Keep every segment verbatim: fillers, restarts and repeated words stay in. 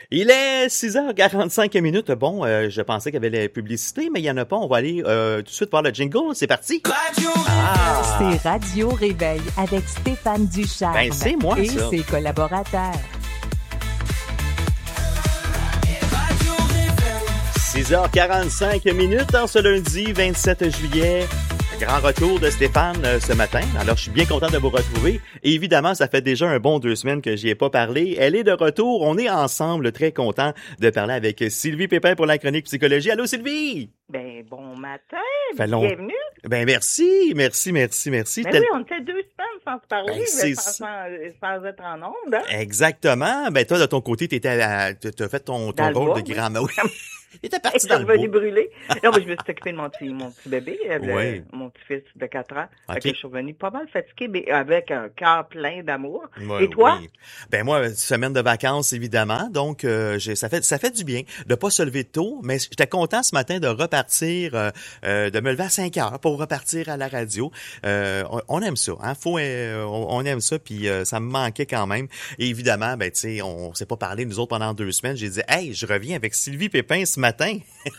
Il est six heures quarante-cinq minutes. Bon, euh, je pensais qu'il y avait la publicité, mais il n'y en a pas. On va aller euh, tout de suite voir le jingle. C'est parti. Ah! C'est Radio Réveil avec Stéphane Ducharme Ben, c'est moi, et ça. ses collaborateurs. six heures quarante-cinq minutes en ce lundi vingt-sept juillet. Grand retour de Stéphane euh, ce matin. Alors, je suis bien content de vous retrouver. Et évidemment, ça fait déjà un bon deux semaines que j'y ai pas parlé. Elle est de retour. On est ensemble, très content de parler avec Sylvie Pépin pour la chronique psychologie. Allô, Sylvie! Ben, bon matin, Fait long- bienvenue. Ben, merci, merci, merci, merci. Ben Tel- oui, on était deux semaines sans se parler, Ben, mais c'est sans, ça. sans, sans être en onde. Hein? Exactement. Ben, toi, de ton côté, t'étais à, t'as t'as fait ton, ton Dans le rôle bois, de oui. grand-mère. Oui. T'étais Je parti suis dans le revenue bois. brûler. Non, mais je me suis occupée de mon petit, mon petit bébé, euh, le- Oui. mon petit-fils de quatre ans. Fait Ok. que je suis revenue pas mal fatiguée, mais avec un cœur plein d'amour. Ouais, Et toi? oui. Ben moi, semaine de vacances évidemment, donc euh, j'ai, ça fait ça fait du bien de pas se lever tôt, mais j'étais content ce matin de repartir, euh, euh, de me lever à cinq heures pour repartir à la radio. Euh, on, on aime ça, hein, faut, euh, on, on aime ça, puis euh, ça me manquait quand même. Et évidemment, ben tu sais, on s'est pas parlé nous autres pendant deux semaines. J'ai dit, hey, je reviens avec Sylvie Pépin ce matin.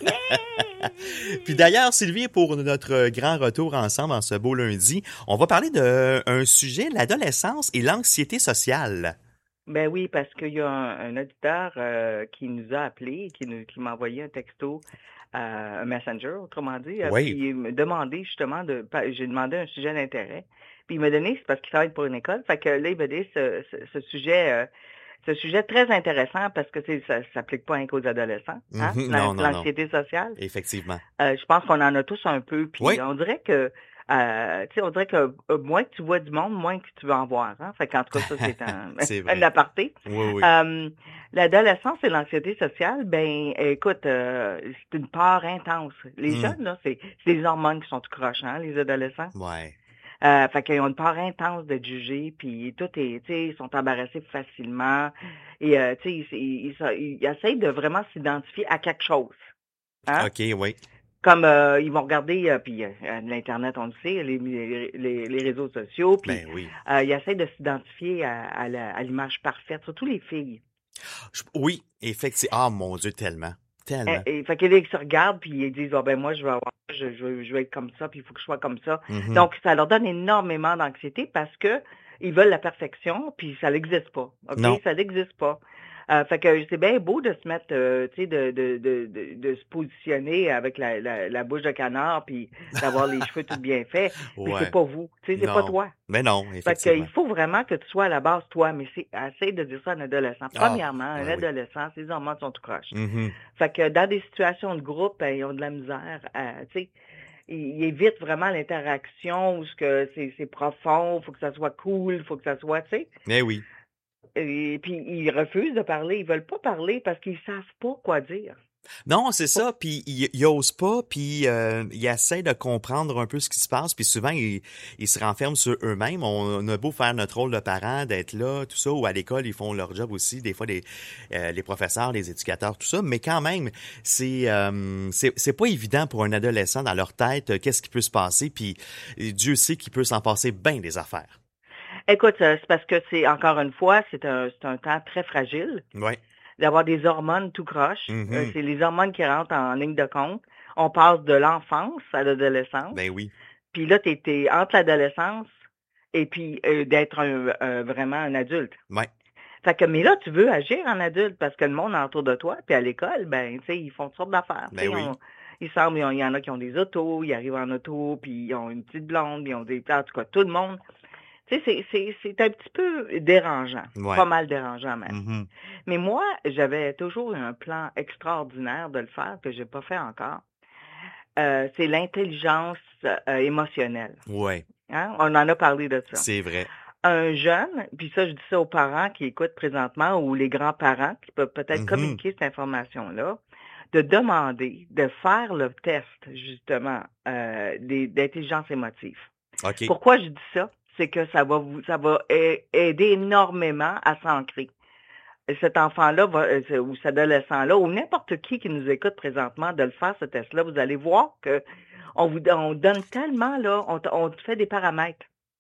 Puis d'ailleurs, Sylvie, pour notre grand retour ensemble en ce beau lundi, on va parler d'un sujet, l'adolescence et l'anxiété sociale. Ben oui, parce qu'il y a un, un auditeur euh, qui nous a appelé, qui, nous, qui m'a envoyé un texto, euh, un messenger, autrement dit, euh, Oui. puis il me demandait justement de, pa- j'ai demandé un sujet d'intérêt, puis il m'a donné, c'est parce qu'il travaille pour une école, fait que là, il m'a donné ce, ce, ce sujet, euh, ce sujet très intéressant parce que c'est, ça ne s'applique pas qu'aux adolescents, hein, Mhm, l'an- non, non, non. l'anxiété sociale. Effectivement. Euh, je pense qu'on en a tous un peu, puis Oui. on dirait que, euh, tu sais, on dirait que euh, moins que tu vois du monde, moins que tu veux en voir, hein. Fait qu'en tout cas, ça, c'est un, C'est vrai. un aparté. Oui, oui. Euh, l'adolescence et l'anxiété sociale, ben, écoute, euh, c'est une part intense. Les Mm. jeunes, là, c'est, c'est les hormones qui sont tout croches, hein, les adolescents. Ouais. Euh, fait qu'ils ont une part intense d'être jugés, puis tout est, tu sais, ils sont embarrassés facilement. Et, euh, tu sais, ils, ils, ils, ils essayent de vraiment s'identifier à quelque chose. Hein? OK, oui. Comme euh, ils vont regarder, euh, puis euh, l'Internet, on le sait, les, les, les réseaux sociaux, puis Ben oui. euh, ils essaient de s'identifier à, à, la- à l'image parfaite, surtout les filles. Je- Oui, effectivement. Ah, mon Dieu, tellement. Tellement. Et, et, fait qu'ils se regardent, puis ils disent, ah ben moi, je veux avoir, je, je, veux, je veux être comme ça, puis il faut que je sois comme ça. Mhm. Donc, ça leur donne énormément d'anxiété parce que ils veulent la perfection, puis ça n'existe pas. OK? Non. Ça n'existe pas. Euh, fait que c'est bien beau de se mettre, euh, tu sais, de, de, de, de, de se positionner avec la, la, la bouche de canard, puis d'avoir les cheveux tout bien faits. Mais Ouais. c'est pas vous. Tu sais, c'est pas Non. toi. Mais non, Fait effectivement. qu'il faut vraiment que tu sois à la base toi, mais c'est essaye de dire ça à un adolescent. Ah, Premièrement, un ouais, oui. adolescent, ses hormones sont tout croches. Mhm. Fait que dans des situations de groupe, ben, ils ont de la misère à, tu sais, ils, ils évitent vraiment l'interaction où ce que c'est, c'est profond, faut que ça soit cool, faut que ça soit, tu sais. Eh oui. Et puis ils refusent de parler, ils veulent pas parler parce qu'ils savent pas quoi dire. Non, c'est ça. Puis ils, ils osent pas, puis euh, ils essaient de comprendre un peu ce qui se passe, puis souvent ils, ils se renferment sur eux-mêmes. On, on a beau faire notre rôle de parent, d'être là, tout ça, ou à l'école ils font leur job aussi. Des fois les euh, les professeurs, les éducateurs, tout ça. Mais quand même, c'est euh, c'est c'est pas évident pour un adolescent dans leur tête euh, qu'est-ce qui peut se passer. Puis Dieu sait qu'il peut s'en passer bien des affaires. Écoute, euh, c'est parce que c'est, encore une fois, c'est un, c'est un temps très fragile Ouais. d'avoir des hormones tout croche. Mhm. Euh, c'est les hormones qui rentrent en ligne de compte. On passe de l'enfance à l'adolescence. Ben oui. Puis là, t'es, t'es entre l'adolescence et puis euh, d'être un, un- vraiment un adulte. Ouais. Fait que, mais là, tu veux agir en adulte parce que le monde autour de toi, puis à l'école, ben, tu sais, ils font toutes sortes d'affaires. Ben Tu sais, oui. on- il semble, il y en a qui ont des autos, ils arrivent en auto, puis ils ont une petite blonde, puis ils ont des plans, en tout cas, tout le monde. Tu sais, c'est, c'est, c'est un petit peu dérangeant. Ouais. Pas mal dérangeant même. Mhm. Mais moi, j'avais toujours eu un plan extraordinaire de le faire, que j'ai pas fait encore. Euh, c'est l'intelligence euh, émotionnelle. Ouais. Hein? On en a parlé de ça. C'est vrai. Un jeune, puis ça, je dis ça aux parents qui écoutent présentement ou les grands-parents qui peuvent peut-être Mhm. communiquer cette information-là, de demander de faire le test, justement, euh, des- d'intelligence émotive. OK. Pourquoi je dis ça? C'est que ça va vous, ça va a- aider énormément à s'ancrer. Cet enfant-là va, euh, ce- ou cet adolescent-là, ou n'importe qui qui nous écoute présentement, de le faire, ce test-là, vous allez voir que on vous on donne tellement, là, on, t- on te fait des paramètres.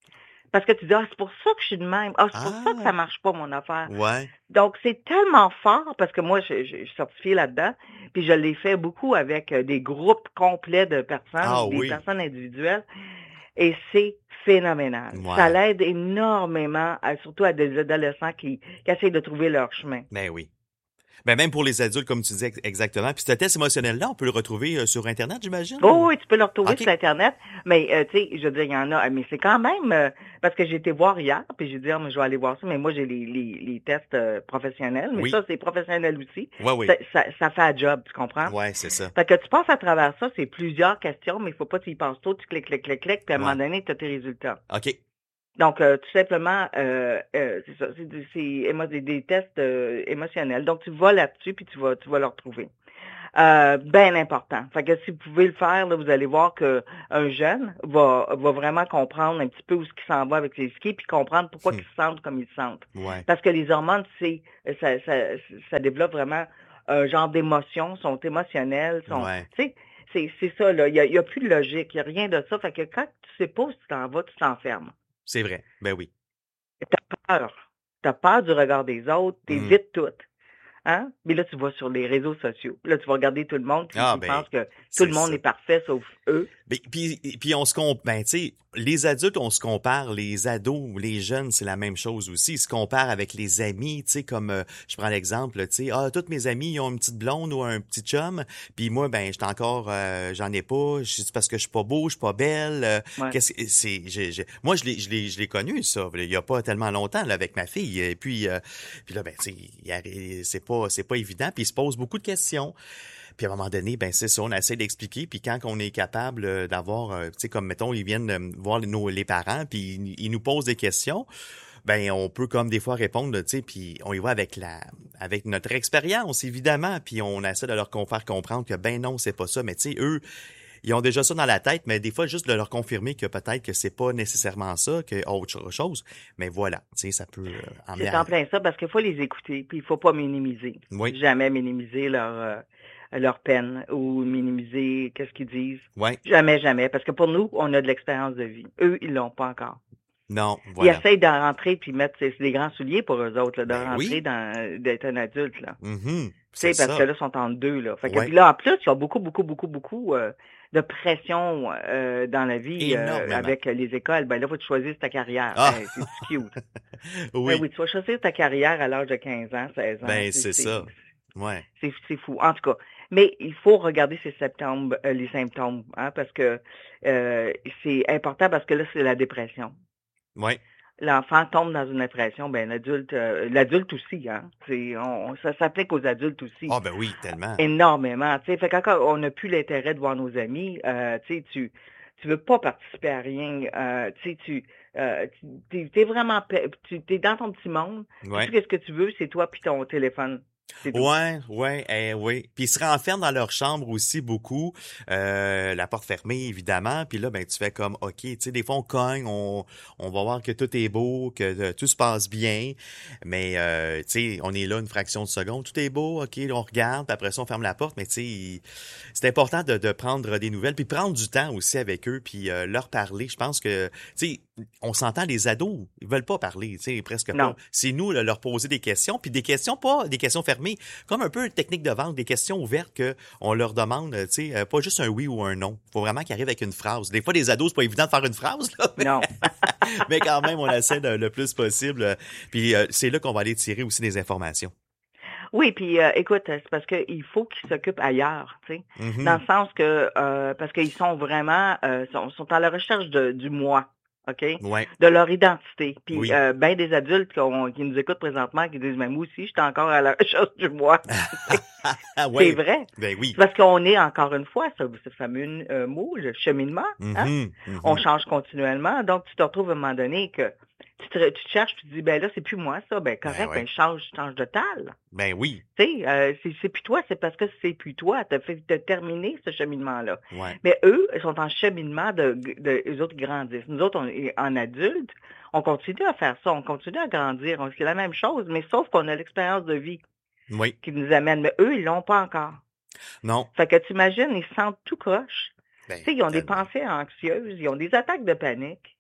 Parce que tu dis, ah, c'est pour ça que je suis de même. Ah, c'est pour ça que ça Ah, marche pas, mon affaire. ouais. Donc, c'est tellement fort parce que moi, je, je, je suis certifiée là-dedans, puis je l'ai fait beaucoup avec euh, des groupes complets de personnes Ah ou des oui, personnes individuelles, et c'est phénoménal. Ça ouais. l'aide énormément, à- surtout à des adolescents qui, qui essayent de trouver leur chemin. Ben oui. Ben même pour les adultes, comme tu disais ex- exactement. Puis ce test émotionnel-là, on peut le retrouver euh, sur Internet, j'imagine, Oh, ou? oui, tu peux le retrouver OK. sur Internet, mais euh, tu sais, je veux dire, il y en a, mais c'est quand même, euh, parce que j'ai été voir hier, puis j'ai dit, ah, mais je vais aller voir ça, mais moi, j'ai les, les, les tests euh, professionnels, mais Oui. ça, c'est professionnel aussi. Ouais, Ça, oui. ça, ça fait un job, tu comprends? Ouais, c'est ça. Fait que tu passes à travers ça, c'est plusieurs questions, mais il faut pas que tu y penses trop, tu cliques, cliques, cliques, cliques, puis à un moment Ouais. donné, tu as tes résultats. OK. Donc, euh, tout simplement, euh, euh, c'est ça, c'est du- c'est émo- des, des tests euh, émotionnels. Donc, tu vas là-dessus, puis tu vas, tu vas le retrouver. Euh, bien important. Fait que si vous pouvez le faire, là, vous allez voir que un jeune va, va vraiment comprendre un petit peu où ce qu'il s'en va avec ses skis, puis comprendre pourquoi Hum. ils se sentent comme ils se sentent. Ouais. Parce que les hormones, c'est ça, ça, ça développe vraiment un genre d'émotions, sont émotionnelles, sont, Ouais. tu sais, c'est c'est ça, là. Il y a, il y a plus de logique, il y a rien de ça. Fait que quand tu sais pas où tu t'en vas, tu t'enfermes. C'est vrai. Ben oui. T'as peur. T'as peur du regard des autres, Hum. t'évites tout. Hein? Mais là, tu vas sur les réseaux sociaux. Là, tu vas regarder tout le monde, puis Ah ils ben, pensent que tout c'est le monde ça. est parfait sauf eux. Ben, puis, puis on se compare, ben, tu sais, les adultes, on se compare, les ados, les jeunes, c'est la même chose aussi. Ils se comparent avec les amis, tu sais, comme, euh, je prends l'exemple, tu sais, ah, tous mes amis, ils ont une petite blonde ou un petit chum, puis moi, ben, j'étais encore, euh, j'en ai pas, c'est parce que je suis pas beau, je suis pas belle, euh, Ouais. qu'est-ce que, c'est, j'ai, j'ai- moi, je l'ai, je l'ai, je l'ai connu, ça, il y a pas tellement longtemps, là, avec ma fille, et puis, euh, puis là, ben, tu sais, il y a- c'est pas, c'est pas évident, puis il se pose beaucoup de questions. Puis à un moment donné, ben c'est ça, on essaie d'expliquer. Puis quand on est capable euh, d'avoir, euh, tu sais, comme mettons, ils viennent euh, voir les, nos, les parents, puis ils, ils nous posent des questions, ben on peut comme des fois répondre, tu sais, puis on y va avec la, avec notre expérience évidemment, puis on essaie de leur con- faire comprendre que ben non, c'est pas ça. Mais tu sais, eux, ils ont déjà ça dans la tête, mais des fois juste de leur confirmer que peut-être que c'est pas nécessairement ça, que autre chose. Mais voilà, tu sais, ça peut euh, emmener C'est à... en plein ça parce qu'il faut les écouter, puis il faut pas minimiser. Oui, Jamais minimiser leur euh, leur peine ou minimiser qu'est-ce qu'ils disent. ouais, Jamais, jamais. Parce que pour nous, on a de l'expérience de vie. Eux, ils l'ont pas encore. non, Ils voilà. essayent de rentrer puis mettre c'est c'est des grands souliers pour eux autres, là, de Ben rentrer oui, dans d'être un adulte, là. mhm, Tu c'est sais, parce que ça. là, ils sont en deux, là. Fait que puis Ouais, là, en plus, ils ont beaucoup, beaucoup, beaucoup, beaucoup euh, de pression euh, dans la vie euh, énormément. avec les écoles. Ben là, faut que tu choisisses ta carrière. Ah, Ben, c'est cute. Ben oui, oui, tu vas choisir ta carrière à l'âge de quinze ans, seize ans. ben C'est c'est c'est ça. Ouais, c'est c'est fou. En tout cas. Mais il faut regarder ces symptômes, euh, les symptômes, hein, parce que euh, c'est important parce que là, c'est la dépression. ouais. L'enfant tombe dans une dépression, ben l'adulte, euh, l'adulte aussi, hein. C'est, on, ça s'applique aux adultes aussi. Ah ben oui, tellement. Énormément, tu sais. Fait qu'encore, on n'a plus l'intérêt de voir nos amis, euh, tu sais, tu, tu veux pas participer à rien, euh, tu sais, tu, euh, tu t'es, t'es vraiment, pe- tu t'es dans ton petit monde, puis tout Ouais. ce que tu veux, c'est toi puis ton téléphone, c'est tout. Ouais, ouais, eh, oui. Puis ils se renferment dans leur chambre aussi beaucoup, euh, la porte fermée évidemment. Puis là, ben tu fais comme, ok, tu sais, des fois on cogne, on, on va voir que tout est beau, que euh, tout se passe bien, mais euh, tu sais, on est là une fraction de seconde, tout est beau, ok, là, on regarde, puis après ça on ferme la porte, mais tu sais, il- c'est important de, de prendre des nouvelles, puis prendre du temps aussi avec eux, puis euh, leur parler. Je pense que, tu sais, on s'entend, les ados, ils veulent pas parler, tu sais, presque pas. Non. C'est nous là, leur poser des questions, puis des questions pas des questions fermées, comme un peu une technique de vente, des questions ouvertes que on leur demande, tu sais, euh, pas juste un oui ou un non. Faut vraiment qu'ils arrivent avec une phrase. Des fois, les ados, c'est pas évident de faire une phrase, là, mais, Non. mais quand même, on essaie de- le plus possible. euh, Puis euh, c'est là qu'on va aller tirer aussi des informations. Oui, puis euh, écoute, c'est parce qu'il faut qu'ils s'occupent ailleurs, tu sais, Mhm. dans le sens que, euh, parce qu'ils sont vraiment, euh, sont, sont à la recherche de, du moi, OK? Ouais. De leur identité. Puis, Oui. euh, ben des adultes qui, ont- qui nous écoutent présentement, qui disent, mais moi aussi, je suis encore à la recherche du moi. Ah C'est ouais. vrai. Ben oui. C'est parce qu'on est, encore une fois, ce, ce fameux euh, mot, le cheminement, hein? Mhm. Mhm. On change continuellement. Donc, tu te retrouves à un moment donné que tu te, tu te cherches, tu te dis, ben là, c'est plus moi, ça. Ben, correct, ouais. ben, change, change de tal. Ben oui. Tu sais, euh, c'est, c'est plus toi, c'est parce que c'est plus toi. T'as fait, t'as terminé ce cheminement-là. Ouais. Mais eux, ils sont en cheminement de, de, eux autres grandissent. Nous autres, on, en adultes, on continue à faire ça, on continue à grandir. On, c'est la même chose, mais sauf qu'on a l'expérience de vie Oui. qui nous amène. Mais eux, ils l'ont pas encore. Non. Fait que tu imagines, ils se sentent tout croche. Ben, Tu sais, ils ont des tellement. pensées anxieuses, ils ont des attaques de panique.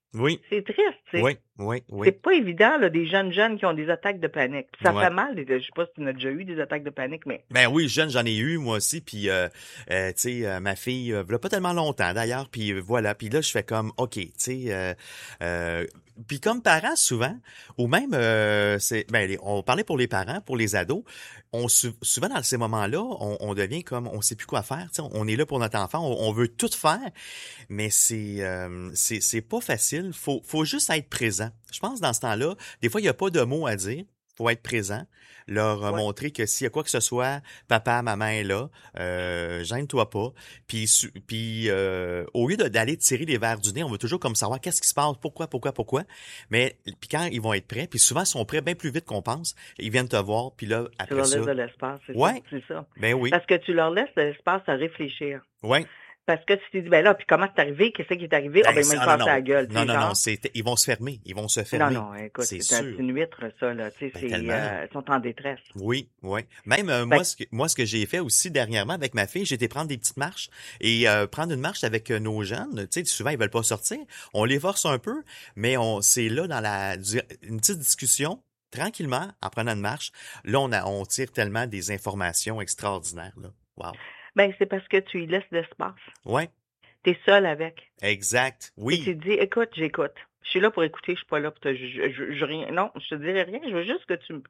Oui, C'est triste, tu sais. oui, oui, C'est oui. pas évident, là, des jeunes jeunes qui ont des attaques de panique. Puis ça Ouais. fait mal, des- je sais pas si tu en as déjà eu des attaques de panique, mais Ben oui, jeune, j'en ai eu moi aussi, puis euh, euh, tu sais, euh, ma fille, euh, v'là pas tellement longtemps d'ailleurs, puis euh, voilà, puis là je fais comme, ok, tu sais, euh, euh, puis comme parents souvent, ou même, euh, c'est, ben les- on parlait pour les parents, pour les ados, on sou- souvent dans ces moments-là, on, on devient comme, on sait plus quoi faire, tu sais, on est là pour notre enfant, on, on veut tout faire, mais c'est, euh, c'est, c'est pas facile, faut, faut juste être présent. Je pense dans ce temps-là, des fois il y a pas de mots à dire. Faut être présent, leur euh, ouais. montrer que s'il y a quoi que ce soit, papa, maman est là, euh, gêne-toi pas. Puis, su- puis euh, au lieu de- d'aller tirer les verres du nez, on veut toujours comme savoir qu'est-ce qui se passe, pourquoi, pourquoi, pourquoi. Mais puis quand ils vont être prêts, puis souvent ils sont prêts bien plus vite qu'on pense, ils viennent te voir, puis là Tu après leur ça, laisses de l'espace, c'est ça, ouais, c'est ça. ben oui, Parce que tu leur laisses de l'espace à réfléchir. ouais. Parce que tu t'es dit, ben là, puis comment c'est arrivé? Qu'est-ce qui est arrivé? Ah Ben, ben, il c'est- m'a ah non cassé la non, gueule, tu non sais, non non, genre. c'est ils vont se fermer, ils vont se Non, fermer, non, écoute, c'est c'est un sûr. c'est une huître, ça, là. Tu sais, Ben c'est, tellement. euh, ils sont en détresse. Oui, oui. Même euh, Fait moi, ce que moi, ce que j'ai fait aussi dernièrement avec ma fille, j'ai été prendre des petites marches et euh, prendre une marche avec euh, nos jeunes. Tu sais, souvent ils veulent pas sortir. On les force un peu, mais on c'est là dans la du- une petite discussion. Tranquillement, en prenant une marche, là, on, a, on tire tellement des informations extraordinaires. Là. Wow. ben, c'est parce que tu lui laisses de l'espace. Ouais, T'es seul avec. exact. Et tu te Oui, dis, écoute, j'écoute. Je suis là pour écouter, je suis pas là pour te juger. Je, je- je- rien. Non, je te dirai rien. Je veux juste que tu me,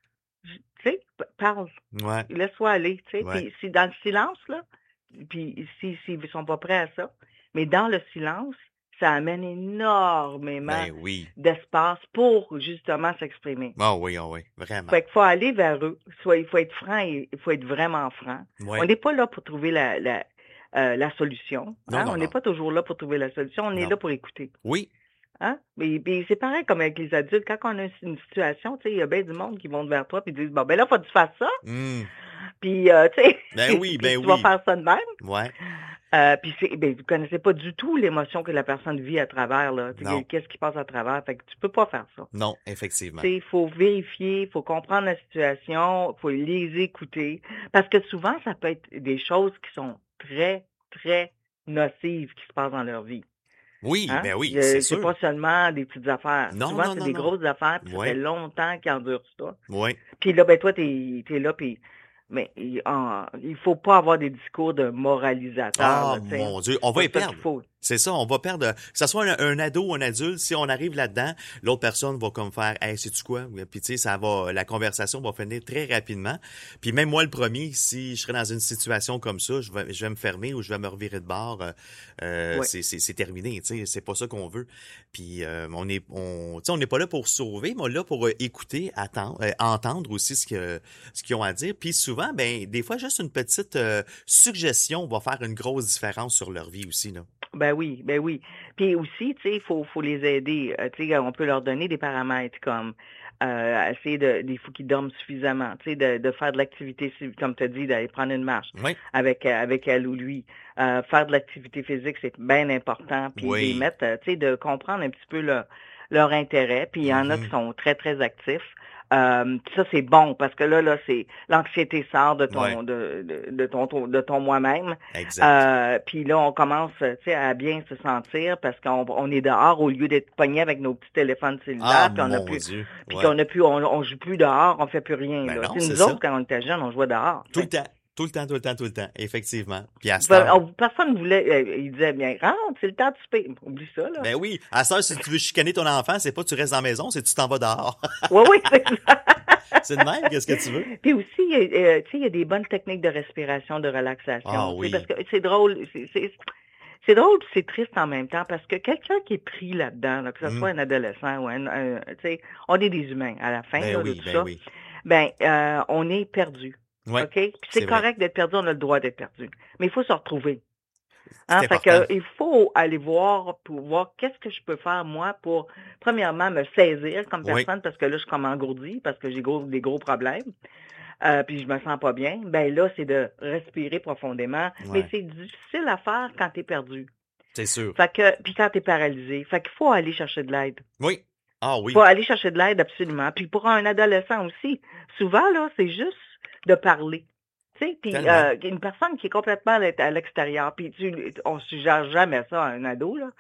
tu sais, p- parle. ouais, Laisse-toi aller, tu sais. ouais. Puis si dans le silence, là, puis si, s'ils sont pas prêts à ça, mais dans le silence, ça amène énormément Ben oui. d'espace pour justement s'exprimer. Ah oui, ah oui, vraiment. Fait qu'il faut aller vers eux. Soit il faut être franc et il faut être vraiment franc. Ouais. On n'est pas là pour trouver la, la, euh, la solution. Non, Hein? non, On n'est non. pas toujours là pour trouver la solution. On est Non. là pour écouter. Oui, Hein? Mais, mais c'est pareil comme avec les adultes. Quand on a une, une situation, tu sais, il y a bien du monde qui vont vers toi et disent, bon, ben là, faut que tu fasses ça. hum, Puis, euh, tu sais, ben oui, puis ben tu vas oui. faire ça de même. Ouais, Euh, puis c'est, ben, vous connaissez pas du tout l'émotion que la personne vit à travers, là. Tu sais, non, qu'est-ce qui passe à travers. Fait que tu peux pas faire ça. non, effectivement. Tu sais, il faut vérifier, il faut comprendre la situation, il faut les écouter. Parce que souvent, ça peut être des choses qui sont très, très nocives qui se passent dans leur vie. Oui, Hein? ben oui, Je- c'est C'est sûr. pas seulement des petites affaires. Non, Souvent, non, c'est non, des non. grosses affaires, puis ça Ouais. fait longtemps qu'ils endurent ça. Oui, Puis là, ben toi, t'es, t'es là, puis mais il, en- il faut pas avoir des discours de moralisateurs, ah là, tu sais. mon Dieu, on C'est va pas y ça qu'il perdre. faut. C'est ça, on va perdre. Que ce soit un, un ado ou un adulte, si on arrive là-dedans, l'autre personne va comme faire, hey, sais-tu quoi? Puis tu sais, ça va, la conversation va finir très rapidement. Puis même moi, le premier, si je serais dans une situation comme ça, je vais, je vais me fermer ou je vais me revirer de bord. euh, euh, Ouais. c'est, c'est, c'est terminé, tu sais, c'est pas ça qu'on veut. Puis euh, on est, on, tu sais, on n'est pas là pour sauver, mais on est là pour euh, écouter, attendre, euh, entendre aussi ce que, ce qu'ils ont à dire. Puis souvent, ben, des fois, juste une petite euh, suggestion va faire une grosse différence sur leur vie aussi, là. Ben oui, ben oui. Puis aussi, tu sais, il faut, faut les aider. Euh, tu sais, on peut leur donner des paramètres comme euh, essayer de, il faut qu'ils dorment suffisamment, tu sais, de, de faire de l'activité, si- comme tu as dit, d'aller prendre une marche Oui, avec, euh, avec elle ou lui. Euh, faire de l'activité physique, c'est bien important. Puis les oui. mettre, euh, tu sais, de comprendre un petit peu leur, leur intérêt. Puis il y en a qui Mhm. sont très, très actifs. Euh, ça, c'est bon parce que là, là, c'est l'anxiété sort de ton, Ouais. de, de, de ton, ton- de ton moi-même. Exact. Euh, puis là, on commence, tu sais, à bien se sentir parce qu'on on est dehors au lieu d'être pogné avec nos petits téléphones cellulaires, Ah, puis on a mon plus, Dieu. puis Ouais. qu'on a plus, on, on joue plus dehors, on fait plus rien, Ben là. non, Tu sais, c'est nous ça. autres, quand on était jeunes, on jouait dehors. Tout tu le sais. temps. Tout le temps, tout le temps, tout le temps. Effectivement. Puis à cette Ben, heure. on- personne ne voulait, euh, il disait, bien, rentre, c'est le temps de souper. Oublie ça, là. Ben oui. À cette heure, si tu veux chicaner ton enfant, c'est pas tu restes dans la maison, c'est tu t'en vas dehors. Oui, oui, c'est ça. C'est de même, qu'est-ce que tu veux? Puis aussi, il y a, euh, tu sais, il y a des bonnes techniques de respiration, de relaxation. Ah tu sais, oui. Parce que c'est drôle, c'est c'est- c'est drôle puis c'est triste en même temps parce que quelqu'un qui est pris là-dedans, là, que ce Mm. soit un adolescent ou un, un- tu sais, on est des humains à la fin Ben là, de oui, tout ben ça. oui. Ben, euh, on est perdu. Ouais. OK? Puis c'est c'est vrai. correct d'être perdu, on a le droit d'être perdu. Mais il faut se retrouver. C'est Hein? Fait important. que, il faut aller voir pour voir qu'est-ce que je peux faire, moi, pour, premièrement, me saisir comme Oui. personne, parce que là, je suis comme engourdie, parce que j'ai gros, des gros problèmes, euh, puis je me sens pas bien. Ben là, c'est de respirer profondément. Mais Ouais. c'est difficile à faire quand t'es perdu. C'est sûr. Fait que, puis quand t'es paralysé. Fait qu'il faut aller chercher de l'aide. Oui. Ah oui. Faut aller chercher de l'aide, absolument. Puis pour un adolescent aussi, souvent, là, c'est juste de parler. Tu sais, puis Tellement. euh, une personne qui est complètement à l'ex- à l'extérieur, puis tu, on suggère jamais ça à un ado, là.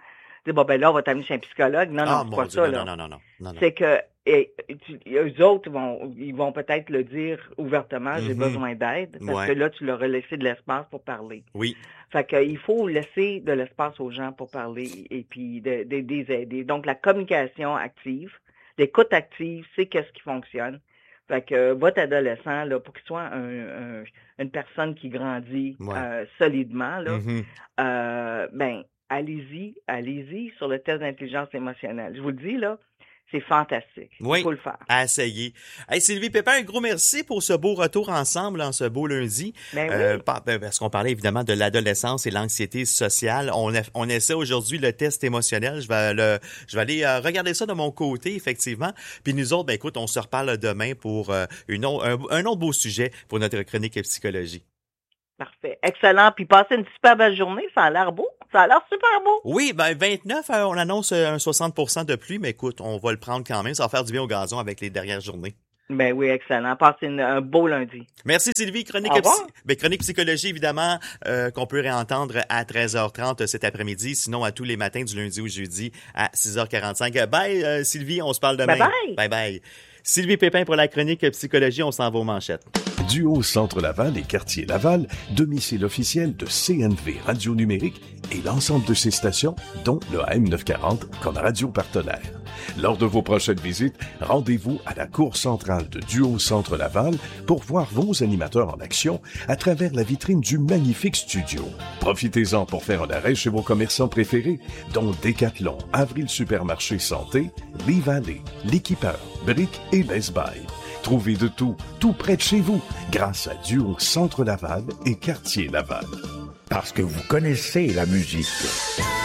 dis, bon, ben là, on va t'amener chez un psychologue. Non, Ah, non, c'est mon pas Dieu, ça, non, là. non, non, non, non, non. C'est que, et, tu- eux autres vont, ils vont peut-être le dire ouvertement, j'ai Mhm. besoin d'aide, parce Ouais. que là, tu leur as laissé de l'espace pour parler. Oui, Fait que, il faut laisser de l'espace aux gens pour parler et puis de, de- des aider. Donc, la communication active, l'écoute active, c'est qu'est-ce qui fonctionne. Fait que euh, votre adolescent, là, pour qu'il soit un, un- une personne qui grandit Ouais. euh, solidement, là, Mhm. euh, ben, allez-y, allez-y sur le test d'intelligence émotionnelle. Je vous le dis, là, c'est fantastique. Oui. Il faut le faire. À essayer. Hey, Sylvie Pépin, un gros merci pour ce beau retour ensemble en ce beau lundi. Ben Euh, oui. par- ben, parce qu'on parlait évidemment de l'adolescence et l'anxiété sociale. On, a- on essaie aujourd'hui le test émotionnel. Je vais le, je vais aller euh, regarder ça de mon côté, effectivement. Puis nous autres, ben écoute, on se reparle demain pour euh, une au- un, un autre beau sujet pour notre chronique psychologie. Parfait. Excellent. Puis passez une super belle journée. Ça a l'air beau. Ça a l'air super beau. Oui, ben vingt-neuf, euh, on annonce euh, un soixante pour cent de pluie, mais écoute, on va le prendre quand même. Ça va faire du bien au gazon avec les dernières journées. Ben oui, excellent. Passez une- un beau lundi. Merci Sylvie. Chronique, Au revoir. psy- ben, chronique psychologie, évidemment, euh, qu'on peut réentendre à treize heures trente cet après-midi, sinon à tous les matins du lundi au jeudi à six heures quarante-cinq. Bye euh, Sylvie, on se parle demain. Bye bye. Bye bye. Sylvie Pépin pour la chronique psychologie, on s'en va aux manchettes. Duo Centre Laval et Quartier Laval, domicile officiel de C N V Radio Numérique et l'ensemble de ses stations, dont le A M neuf cent quarante comme radio partenaire. Lors de vos prochaines visites, rendez-vous à la cour centrale de Duo Centre Laval pour voir vos animateurs en action à travers la vitrine du magnifique studio. Profitez-en pour faire un arrêt chez vos commerçants préférés, dont Decathlon, Avril Supermarché Santé, Lee Valley, L'Équipeur, Brick et Best Buy. Trouvez de tout, tout près de chez vous, grâce à Duo Centre Laval et Quartier Laval. Parce que vous connaissez la musique.